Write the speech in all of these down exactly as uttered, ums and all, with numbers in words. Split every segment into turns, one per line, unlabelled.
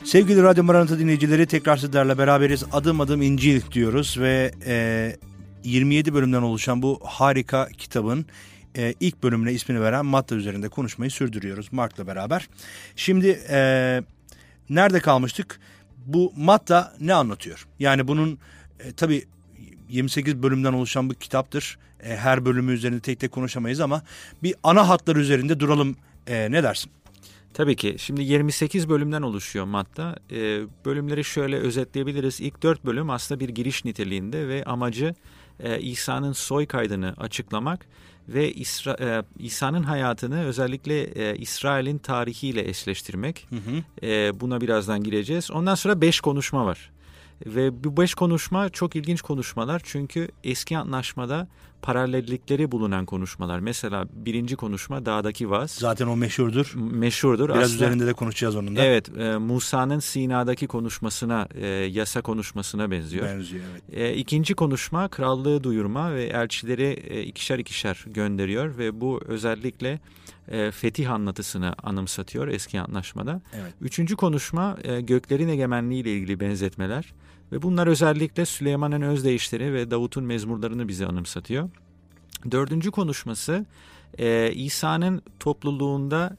Sevgili Radyo Maranatha dinleyicileri, tekrar sizlerle beraberiz. Adım adım İncil diyoruz ve e, yirmi yedi bölümden oluşan bu harika kitabın e, ilk bölümüne ismini veren Matta üzerinde konuşmayı sürdürüyoruz Mark'la beraber. Şimdi e, nerede kalmıştık? Bu Matta ne anlatıyor? Yani bunun e, tabii yirmi sekiz bölümden oluşan bu kitaptır. E, her bölümü üzerinde tek tek konuşamayız ama bir ana hatlar üzerinde duralım. E, ne dersin?
Tabii ki. Şimdi yirmi sekiz bölümden oluşuyor Matta. Ee, bölümleri şöyle özetleyebiliriz. İlk dört bölüm aslında bir giriş niteliğinde ve amacı e, İsa'nın soy kaydını açıklamak ve İsra, e, İsa'nın hayatını özellikle e, İsrail'in tarihiyle eşleştirmek. Hı hı. E, buna birazdan gireceğiz. Ondan sonra beş konuşma var. Ve bu beş konuşma çok ilginç konuşmalar çünkü eski antlaşmada paralellikleri bulunan konuşmalar. Mesela birinci konuşma dağdaki vaaz.
Zaten o meşhurdur.
Meşhurdur.
Biraz
aslında,
üzerinde de konuşacağız onun da.
Evet, e, Musa'nın Sina'daki konuşmasına, e, yasa konuşmasına benziyor.
Benziyor, evet.
E, ikinci konuşma krallığı duyurma ve elçileri e, ikişer ikişer gönderiyor ve bu özellikle e, fetih anlatısını anımsatıyor eski antlaşmada. Evet. Üçüncü konuşma e, göklerin egemenliği ile ilgili benzetmeler. Ve bunlar özellikle Süleyman'ın özdeyişleri ve Davut'un mezmurlarını bize anımsatıyor. Dördüncü konuşması e, İsa'nın topluluğunda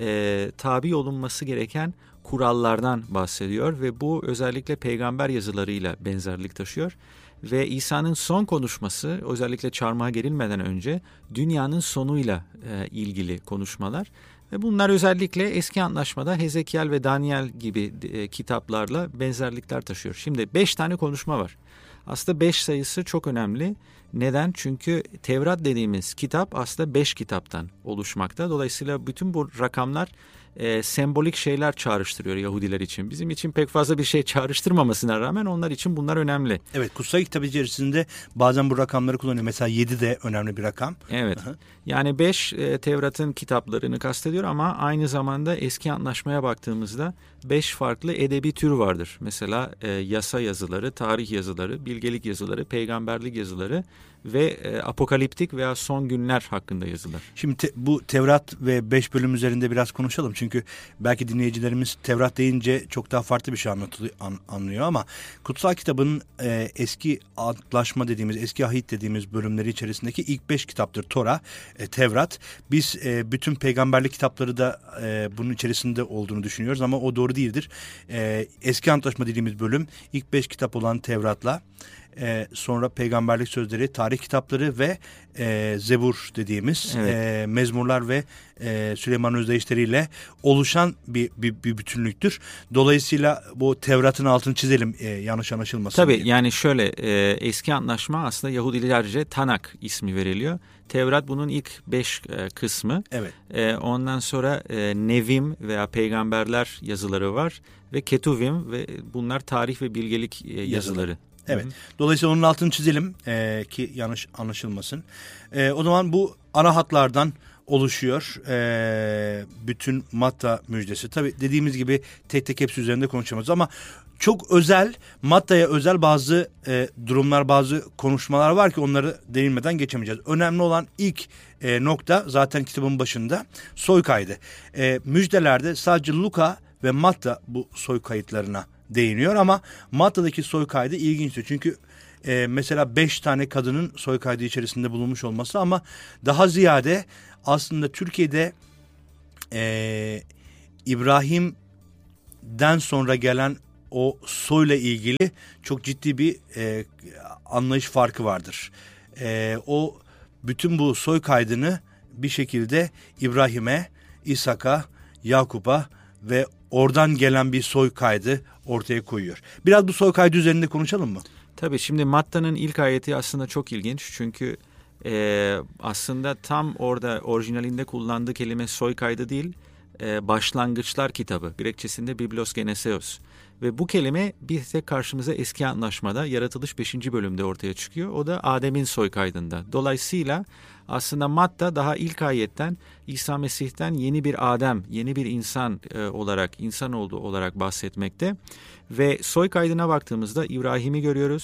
e, tabi olunması gereken kurallardan bahsediyor. Ve bu özellikle peygamber yazılarıyla benzerlik taşıyor. Ve İsa'nın son konuşması özellikle çarmıha gerilmeden önce dünyanın sonuyla e, ilgili konuşmalar. Ve bunlar özellikle eski antlaşmada Hezekiel ve Daniel gibi e, kitaplarla benzerlikler taşıyor. Şimdi beş tane konuşma var. Aslında beş sayısı çok önemli. Neden? Çünkü Tevrat dediğimiz kitap aslında beş kitaptan oluşmakta. Dolayısıyla bütün bu rakamlar e, sembolik şeyler çağrıştırıyor Yahudiler için. Bizim için pek fazla bir şey çağrıştırmamasına rağmen onlar için bunlar önemli.
Evet, kutsal kitap içerisinde bazen bu rakamları kullanıyor. Mesela yedi de önemli bir rakam.
Evet. Aha. Yani beş e, Tevrat'ın kitaplarını kastediyor ama aynı zamanda eski antlaşmaya baktığımızda beş farklı edebi tür vardır. Mesela e, yasa yazıları, tarih yazıları, bilgelik yazıları, peygamberlik yazıları ve e, apokaliptik veya son günler hakkında yazılar.
Şimdi te, bu Tevrat ve beş bölüm üzerinde biraz konuşalım. Çünkü belki dinleyicilerimiz Tevrat deyince çok daha farklı bir şey anlatılıyor, an, anlıyor ama kutsal kitabın e, eski antlaşma dediğimiz, eski ahit dediğimiz bölümleri içerisindeki ilk beş kitaptır. Tora, e, Tevrat. Biz e, bütün peygamberlik kitapları da e, bunun içerisinde olduğunu düşünüyoruz ama o doğru değildir. E, eski antlaşma dediğimiz bölüm ilk beş kitap olan Tevrat'la Ee, sonra peygamberlik sözleri, tarih kitapları ve e, Zebur dediğimiz evet. e, mezmurlar ve e, Süleyman özdeyişleriyle oluşan bir, bir, bir bütünlüktür. Dolayısıyla bu Tevrat'ın altını çizelim e, yanlış anlaşılmasın
Tabii
diye.
Yani şöyle e, eski antlaşma aslında Yahudilerce Tanak ismi veriliyor. Tevrat bunun ilk beş e, kısmı. Evet. E, ondan sonra e, Nevim veya peygamberler yazıları var ve Ketuvim ve bunlar tarih ve bilgelik e, yazıları. yazıları.
Evet. Dolayısıyla onun altını çizelim e, ki yanlış anlaşılmasın. E, o zaman bu ana hatlardan oluşuyor e, bütün Matta müjdesi. Tabii dediğimiz gibi tek tek hepsi üzerinde konuşacağız ama çok özel, Matta'ya özel bazı e, durumlar, bazı konuşmalar var ki onları değinmeden geçemeyeceğiz. Önemli olan ilk e, nokta zaten kitabın başında soy kaydı. E, müjdelerde sadece Luka ve Matta bu soy kayıtlarına değiniyor ama Matta'daki soy kaydı ilginçtir. Çünkü e, mesela beş tane kadının soy kaydı içerisinde bulunmuş olması ama daha ziyade aslında Türkiye'de e, İbrahim'den sonra gelen o soyla ilgili çok ciddi bir e, anlayış farkı vardır. E, o bütün bu soy kaydını bir şekilde İbrahim'e, İshak'a, Yakup'a ve oradan gelen bir soy kaydı ortaya koyuyor. Biraz bu soy kaydı üzerinde konuşalım mı?
Tabii şimdi Matta'nın ilk ayeti aslında çok ilginç. Çünkü e, aslında tam orada orijinalinde kullandığı kelime soy kaydı değil, e, başlangıçlar kitabı. Grekçesinde Biblos Geneseos. Ve bu kelime bir tek karşımıza eski antlaşmada Yaratılış beşinci bölümde ortaya çıkıyor. O da Adem'in soy kaydında. Dolayısıyla aslında Matta daha ilk ayetten İsa Mesih'ten yeni bir Adem, yeni bir insan e, olarak, insanoğlu olarak bahsetmekte. Ve soy kaydına baktığımızda İbrahim'i görüyoruz,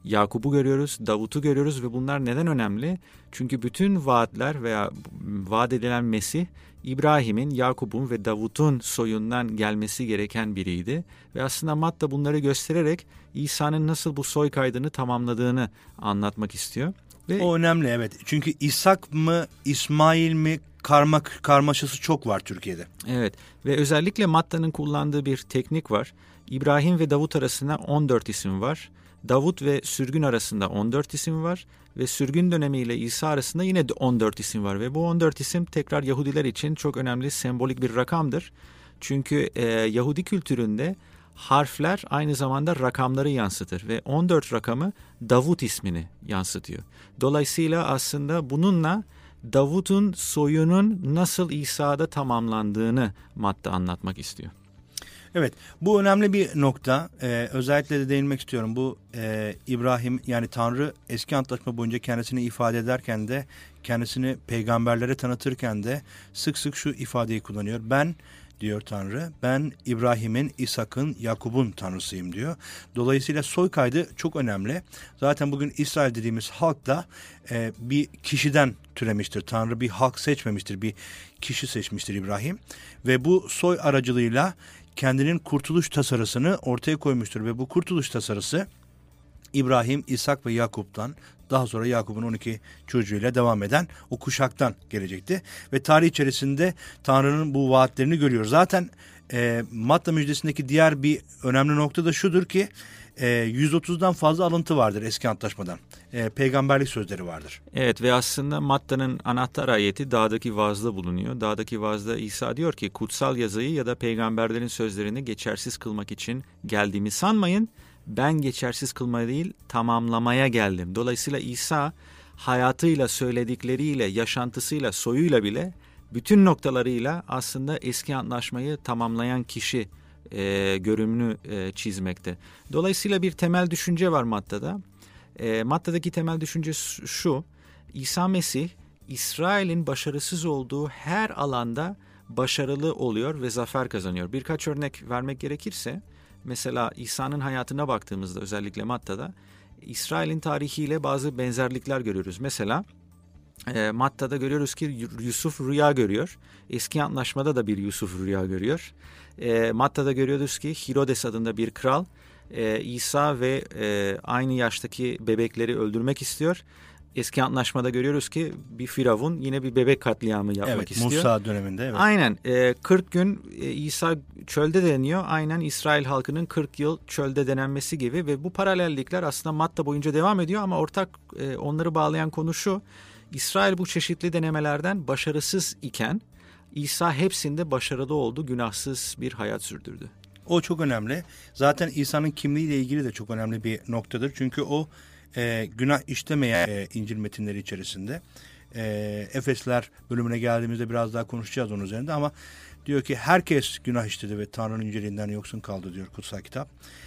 Yakup'u görüyoruz, Davut'u görüyoruz ve bunlar neden önemli? Çünkü bütün vaatler veya vaat edilen Mesih İbrahim'in, Yakup'un ve Davut'un soyundan gelmesi gereken biriydi. Ve aslında Matta bunları göstererek İsa'nın nasıl bu soy kaydını tamamladığını anlatmak istiyor. Ve
o önemli, evet. Çünkü İshak mı, İsmail mi karma, karmaşası çok var Türkiye'de.
Evet ve özellikle Matta'nın kullandığı bir teknik var. İbrahim ve Davut arasında on dört isim var. Davut ve sürgün arasında on dört isim var. Ve sürgün dönemiyle İsa arasında yine de on dört isim var. Ve bu on dört isim tekrar Yahudiler için çok önemli sembolik bir rakamdır. Çünkü e, Yahudi kültüründe harfler aynı zamanda rakamları yansıtır. Ve on dört rakamı Davut ismini yansıtıyor. Dolayısıyla aslında bununla Davut'un soyunun nasıl İsa'da tamamlandığını Matta anlatmak istiyor.
Evet, bu önemli bir nokta. Ee, özellikle de değinmek istiyorum. Bu e, İbrahim, yani Tanrı eski antlaşma boyunca kendisini ifade ederken de, kendisini peygamberlere tanıtırken de sık sık şu ifadeyi kullanıyor. Ben, diyor Tanrı, ben İbrahim'in, İshak'ın, Yakup'un Tanrısıyım diyor. Dolayısıyla soy kaydı çok önemli. Zaten bugün İsrail dediğimiz halk da e, bir kişiden türemiştir. Tanrı bir halk seçmemiştir, bir kişi seçmiştir İbrahim. Ve bu soy aracılığıyla kendinin kurtuluş tasarısını ortaya koymuştur. Ve bu kurtuluş tasarısı İbrahim, İshak ve Yakup'tan, daha sonra Yakup'un on iki çocuğuyla devam eden o kuşaktan gelecekti. Ve tarih içerisinde Tanrı'nın bu vaatlerini görüyoruz. Zaten e, Matta müjdesindeki diğer bir önemli nokta da şudur ki e, yüz otuzdan fazla alıntı vardır eski antlaşmadan. E, peygamberlik sözleri vardır.
Evet ve aslında Matta'nın anahtar ayeti dağdaki vaazda bulunuyor. Dağdaki vaazda İsa diyor ki kutsal yazıyı ya da peygamberlerin sözlerini geçersiz kılmak için geldiğimi sanmayın. Ben geçersiz kılmaya değil tamamlamaya geldim. Dolayısıyla İsa hayatıyla, söyledikleriyle, yaşantısıyla, soyuyla bile bütün noktalarıyla aslında eski antlaşmayı tamamlayan kişi e, görünümünü e, çizmekte. Dolayısıyla bir temel düşünce var Matta'da. E, Matta'daki temel düşünce şu: İsa Mesih İsrail'in başarısız olduğu her alanda başarılı oluyor ve zafer kazanıyor. Birkaç örnek vermek gerekirse, mesela İsa'nın hayatına baktığımızda özellikle Matta'da İsrail'in tarihiyle bazı benzerlikler görüyoruz. Mesela e, Matta'da görüyoruz ki Yusuf rüya görüyor. Eski antlaşmada da bir Yusuf rüya görüyor. E, Matta'da görüyoruz ki Herodes adında bir kral e, İsa ve e, aynı yaştaki bebekleri öldürmek istiyor. Eski antlaşmada görüyoruz ki bir firavun yine bir bebek katliamı yapmak
evet,
istiyor.
Musa döneminde. Evet.
Aynen e, kırk gün e, İsa çölde deniyor. Aynen İsrail halkının kırk yıl çölde denenmesi gibi ve bu paralellikler aslında Matta boyunca devam ediyor ama ortak e, onları bağlayan konu şu: İsrail bu çeşitli denemelerden başarısız iken İsa hepsinde başarılı oldu, günahsız bir hayat sürdürdü.
O çok önemli. Zaten İsa'nın kimliğiyle ilgili de çok önemli bir noktadır. Çünkü o e, günah işlemeyen e, İncil metinleri içerisinde. E, Efesler bölümüne geldiğimizde biraz daha konuşacağız onun üzerinde ama diyor ki herkes günah işledi ve Tanrı'nın yüceliğinden yoksun kaldı diyor kutsal kitap.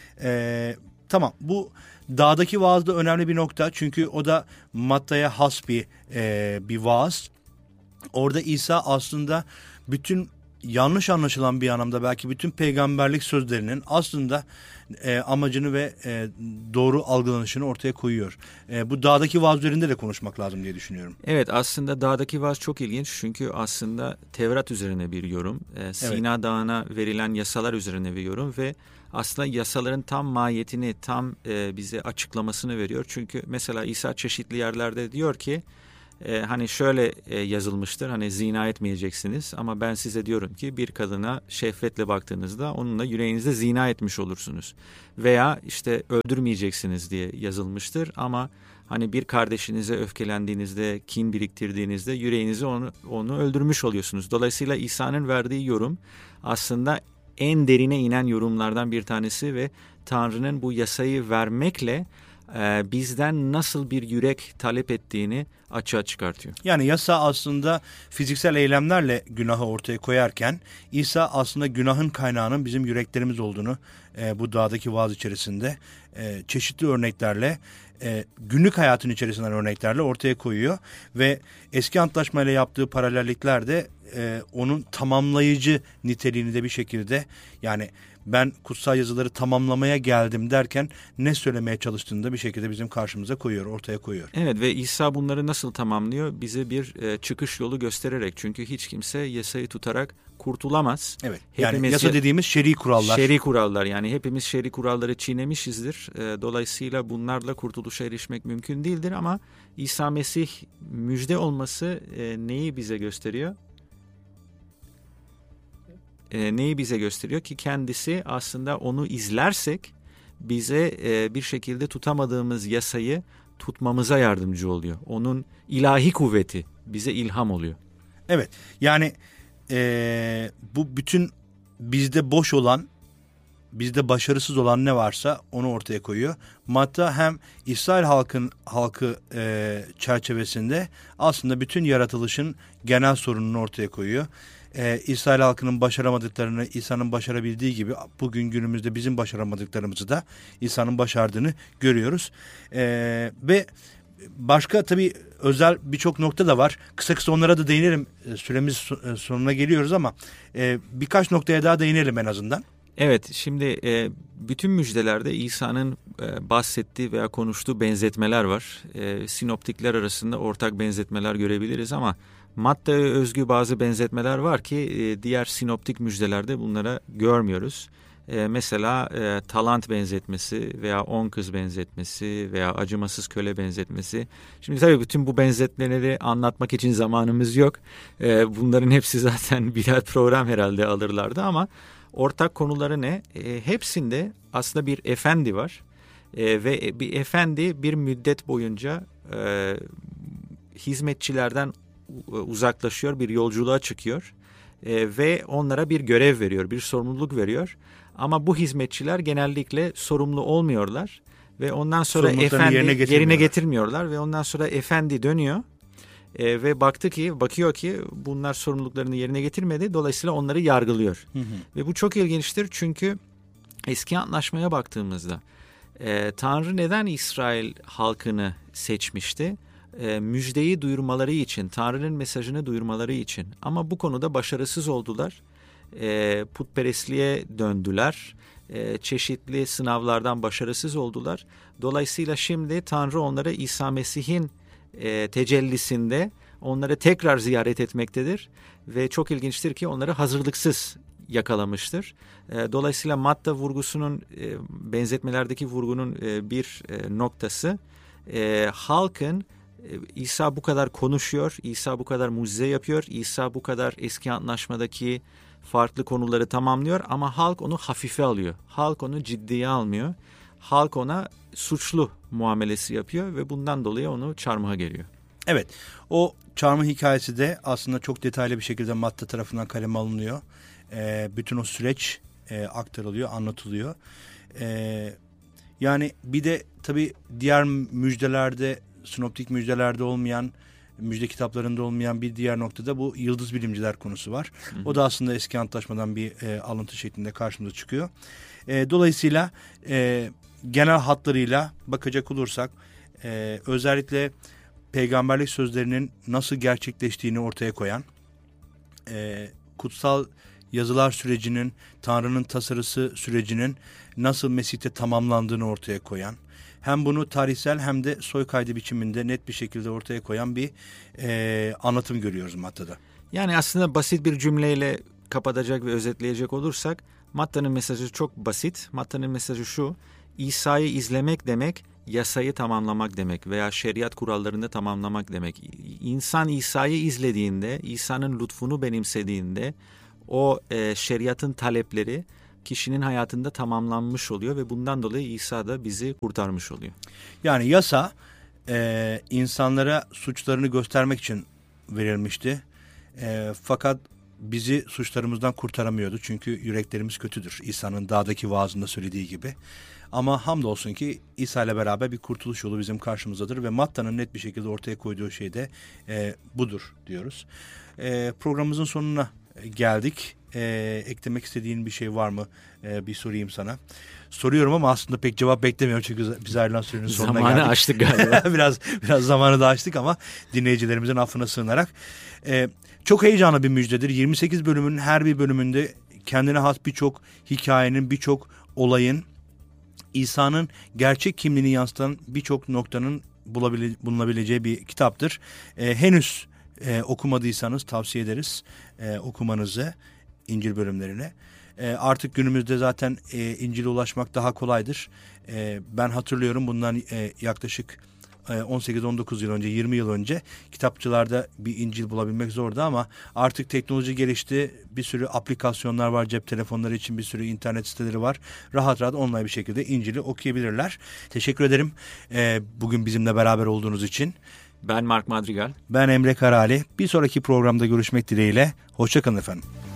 E, tamam, bu dağdaki vaaz da önemli bir nokta. Çünkü o da Matta'ya has bir, e, bir vaaz. Orada İsa aslında bütün yanlış anlaşılan bir anlamda belki bütün peygamberlik sözlerinin aslında e, amacını ve e, doğru algılanışını ortaya koyuyor. E, bu dağdaki vaaz üzerinde de konuşmak lazım diye düşünüyorum.
Evet, aslında dağdaki vaaz çok ilginç çünkü aslında Tevrat üzerine bir yorum, e, Sina evet. Dağı'na verilen yasalar üzerine bir yorum ve aslında yasaların tam mahiyetini, tam e, bize açıklamasını veriyor. Çünkü mesela İsa çeşitli yerlerde diyor ki, Ee, hani şöyle e, yazılmıştır, hani zina etmeyeceksiniz ama ben size diyorum ki bir kadına şehvetle baktığınızda onunla yüreğinizde zina etmiş olursunuz. Veya işte öldürmeyeceksiniz diye yazılmıştır ama hani bir kardeşinize öfkelendiğinizde, kin biriktirdiğinizde yüreğinizi onu, onu öldürmüş oluyorsunuz. Dolayısıyla İsa'nın verdiği yorum aslında en derine inen yorumlardan bir tanesi ve Tanrı'nın bu yasayı vermekle bizden nasıl bir yürek talep ettiğini açığa çıkartıyor.
Yani yasa aslında fiziksel eylemlerle günahı ortaya koyarken İsa aslında günahın kaynağının bizim yüreklerimiz olduğunu e, bu dağdaki vaaz içerisinde e, çeşitli örneklerle, e, günlük hayatın içerisinden örneklerle ortaya koyuyor. Ve eski antlaşmayla yaptığı paralellikler de e, onun tamamlayıcı niteliğini de bir şekilde, yani ben kutsal yazıları tamamlamaya geldim derken ne söylemeye çalıştığını da bir şekilde bizim karşımıza koyuyor, ortaya koyuyor.
Evet ve İsa bunları nasıl tamamlıyor? Bize bir e, çıkış yolu göstererek. Çünkü hiç kimse yasayı tutarak kurtulamaz.
Evet. Yani
Hepimiz
yasa dediğimiz şer'i kurallar.
Şer'i kurallar, yani hepimiz şer'i kuralları çiğnemişizdir. E, dolayısıyla bunlarla kurtuluşa erişmek mümkün değildir ama İsa Mesih müjde olması e, neyi bize gösteriyor? E, neyi bize gösteriyor ki kendisi aslında onu izlersek bize e, bir şekilde tutamadığımız yasayı tutmamıza yardımcı oluyor. Onun ilahi kuvveti bize ilham oluyor.
Evet, yani e, bu bütün bizde boş olan, bizde başarısız olan ne varsa onu ortaya koyuyor. Matta hem İsrail halkın halkı e, çerçevesinde aslında bütün yaratılışın genel sorununu ortaya koyuyor. Ee, İsrail halkının başaramadıklarını İsa'nın başarabildiği gibi bugün günümüzde bizim başaramadıklarımızı da İsa'nın başardığını görüyoruz. Ee, ve başka tabii özel birçok nokta da var. Kısa kısa onlara da değinelim. Süremiz sonuna geliyoruz ama e, birkaç noktaya daha değinelim en azından.
Evet, şimdi e, bütün müjdelerde İsa'nın e, bahsettiği veya konuştuğu benzetmeler var. E, sinoptikler arasında ortak benzetmeler görebiliriz ama Matta'ya özgü bazı benzetmeler var ki e, diğer sinoptik müjdelerde bunlara görmüyoruz. E, mesela e, talant benzetmesi veya on kız benzetmesi veya acımasız köle benzetmesi. Şimdi tabii bütün bu benzetmeleri anlatmak için zamanımız yok. E, bunların hepsi zaten birer program herhalde alırlardı ama ortak konuları ne? E, hepsinde aslında bir efendi var e, ve bir efendi bir müddet boyunca e, hizmetçilerden uzaklaşıyor, bir yolculuğa çıkıyor e, ve onlara bir görev veriyor, bir sorumluluk veriyor. Ama bu hizmetçiler genellikle sorumlu olmuyorlar ve ondan sonra efendi
yerine getirmiyorlar.
yerine getirmiyorlar ve ondan sonra efendi dönüyor e, ve baktı ki bakıyor ki bunlar sorumluluklarını yerine getirmedi. Dolayısıyla onları yargılıyor. Hı hı. Ve bu çok ilginçtir çünkü eski antlaşmaya baktığımızda e, Tanrı neden İsrail halkını seçmişti? E, müjdeyi duyurmaları için, Tanrı'nın mesajını duyurmaları için. Ama bu konuda başarısız oldular. E, putperestliğe döndüler. E, çeşitli sınavlardan başarısız oldular. Dolayısıyla şimdi Tanrı onları İsa Mesih'in e, tecellisinde onları tekrar ziyaret etmektedir. Ve çok ilginçtir ki onları hazırlıksız yakalamıştır. E, dolayısıyla Matta vurgusunun, e, benzetmelerdeki vurgunun e, bir e, noktası e, halkın İsa bu kadar konuşuyor, İsa bu kadar mucize yapıyor, İsa bu kadar eski antlaşmadaki farklı konuları tamamlıyor ama halk onu hafife alıyor. Halk onu ciddiye almıyor. Halk ona suçlu muamelesi yapıyor ve bundan dolayı onu çarmıha geriyor.
Evet, o çarmıh hikayesi de aslında çok detaylı bir şekilde Matta tarafından kaleme alınıyor. Ee, bütün o süreç e, aktarılıyor, anlatılıyor. Ee, yani bir de tabii diğer müjdelerde, sinoptik müjdelerde olmayan, müjde kitaplarında olmayan bir diğer noktada bu yıldız bilimciler konusu var. Hı hı. O da aslında eski antlaşmadan bir e, alıntı şeklinde karşımıza çıkıyor. E, dolayısıyla e, genel hatlarıyla bakacak olursak e, özellikle peygamberlik sözlerinin nasıl gerçekleştiğini ortaya koyan, e, kutsal yazılar sürecinin, Tanrı'nın tasarısı sürecinin nasıl Mesih'te tamamlandığını ortaya koyan, hem bunu tarihsel hem de soy kaydı biçiminde net bir şekilde ortaya koyan bir e, anlatım görüyoruz Matta'da.
Yani aslında basit bir cümleyle kapatacak ve özetleyecek olursak Matta'nın mesajı çok basit. Matta'nın mesajı şu: İsa'yı izlemek demek, yasayı tamamlamak demek veya şeriat kurallarını tamamlamak demek. İnsan İsa'yı izlediğinde, İsa'nın lütfunu benimsediğinde o e, şeriatın talepleri kişinin hayatında tamamlanmış oluyor ve bundan dolayı İsa da bizi kurtarmış oluyor. Yani
yasa e, insanlara suçlarını göstermek için verilmişti. E, fakat bizi suçlarımızdan kurtaramıyordu. Çünkü yüreklerimiz kötüdür. İsa'nın dağdaki vaazında söylediği gibi. Ama hamdolsun ki İsa ile beraber bir kurtuluş yolu bizim karşımızdadır ve Matta'nın net bir şekilde ortaya koyduğu şey de e, budur diyoruz. E, programımızın sonuna geldik. Ee, eklemek istediğin bir şey var mı? Ee, bir sorayım sana. Soruyorum ama aslında pek cevap beklemiyorum çünkü biz ayrılan sürenin sonuna
zamanı
geldik.
Zamanı aştık galiba.
biraz biraz zamanı da aştık ama dinleyicilerimizin affına sığınarak. Ee, çok heyecanlı bir müjdedir. yirmi sekiz bölümün her bir bölümünde kendine has birçok hikayenin, birçok olayın, İsa'nın gerçek kimliğini yansıtan birçok noktanın bulabile, bulunabileceği bir kitaptır. Ee, henüz e, okumadıysanız tavsiye ederiz e, okumanızı, İncil bölümlerini. E, artık günümüzde zaten e, İncil'e ulaşmak daha kolaydır. E, ben hatırlıyorum bundan e, yaklaşık e, on sekiz on dokuz yıl önce, yirmi yıl önce kitapçılarda bir İncil bulabilmek zordu ama artık teknoloji gelişti. Bir sürü aplikasyonlar var, cep telefonları için bir sürü internet siteleri var. Rahat rahat online bir şekilde İncil'i okuyabilirler. Teşekkür ederim e, bugün bizimle beraber olduğunuz için.
Ben Mark Madrigal.
Ben Emre Karali. Bir sonraki programda görüşmek dileğiyle. Hoşça kalın efendim.